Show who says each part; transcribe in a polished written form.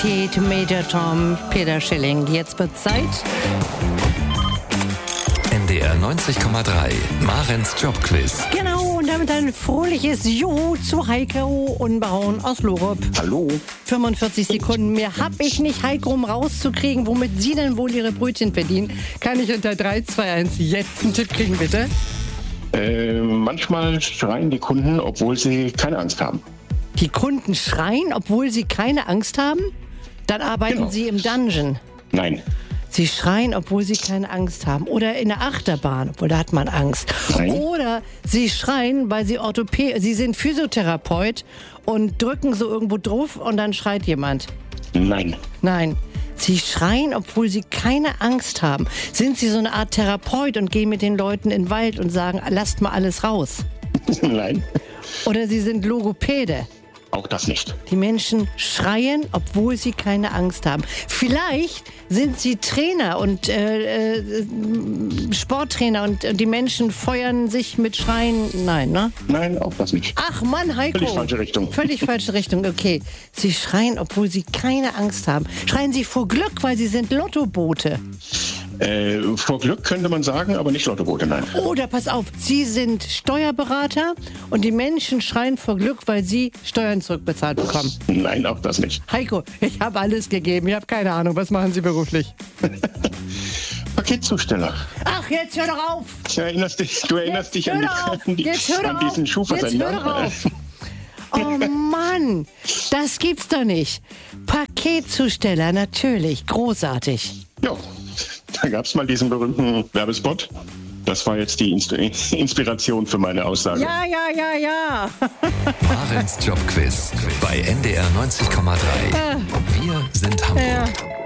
Speaker 1: Major Tom, Peter Schilling. Jetzt wird Zeit.
Speaker 2: NDR 90,3, Marens Jobquiz.
Speaker 1: Genau, und damit ein fröhliches Juhu zu Heiko Unbehauen aus Lorup.
Speaker 3: Hallo.
Speaker 1: 45 Sekunden mehr hab ich nicht, Heiko, um rauszukriegen, womit Sie denn wohl Ihre Brötchen verdienen. Kann ich unter 3, 2, 1 jetzt einen Tipp kriegen, bitte?
Speaker 3: Manchmal schreien die Kunden, obwohl sie keine Angst haben.
Speaker 1: Die Kunden schreien, obwohl sie keine Angst haben? Dann arbeiten Sie im Dungeon.
Speaker 3: Nein.
Speaker 1: Sie schreien, obwohl sie keine Angst haben. Oder in der Achterbahn, obwohl da hat man Angst.
Speaker 3: Nein.
Speaker 1: Oder sie schreien, weil sie sind Physiotherapeut und drücken so irgendwo drauf und dann schreit jemand.
Speaker 3: Nein.
Speaker 1: Nein. Sie schreien, obwohl sie keine Angst haben. Sind Sie so eine Art Therapeut und gehen mit den Leuten in den Wald und sagen, lasst mal alles raus?
Speaker 3: Nein.
Speaker 1: Oder Sie sind Logopäde.
Speaker 3: Auch das nicht.
Speaker 1: Die Menschen schreien, obwohl sie keine Angst haben. Vielleicht sind sie Trainer und Sporttrainer und die Menschen feuern sich mit Schreien. Nein, ne?
Speaker 3: Nein, auch das nicht.
Speaker 1: Ach Mann, Heiko.
Speaker 3: Völlig falsche Richtung.
Speaker 1: Völlig falsche Richtung, okay. Sie schreien, obwohl sie keine Angst haben. Schreien sie vor Glück, weil sie sind Lottobote.
Speaker 3: Vor Glück könnte man sagen, aber nicht Lottobote, nein.
Speaker 1: Oder pass auf, Sie sind Steuerberater und die Menschen schreien vor Glück, weil sie Steuern zurückbezahlt bekommen.
Speaker 3: Nein, auch das nicht.
Speaker 1: Heiko, ich habe alles gegeben. Ich habe keine Ahnung. Was machen Sie beruflich?
Speaker 3: Paketzusteller.
Speaker 1: Ach, jetzt hör doch auf!
Speaker 3: Du erinnerst dich an diesen Schuhversender?
Speaker 1: Jetzt hör doch auf! Oh Mann, das gibt's doch nicht. Paketzusteller, natürlich, großartig.
Speaker 3: Ja, da gab es mal diesen berühmten Werbespot. Das war jetzt die Inspiration für meine Aussage.
Speaker 1: Ja.
Speaker 2: Marens Jobquiz bei NDR 90,3. Wir sind Hamburg.
Speaker 1: Ja.